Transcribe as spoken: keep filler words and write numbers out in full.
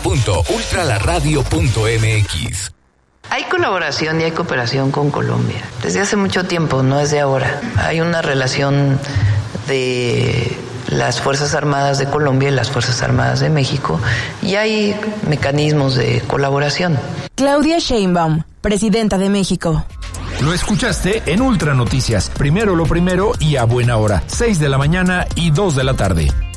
punto ultra la radio punto m x. Hay colaboración y hay cooperación con Colombia. Desde hace mucho tiempo, no es de ahora. Hay una relación de las Fuerzas Armadas de Colombia y las Fuerzas Armadas de México, y hay mecanismos de colaboración. Claudia Sheinbaum, presidenta de México. Lo escuchaste en Ultra Noticias. Primero lo primero y a buena hora. seis de la mañana y dos de la tarde.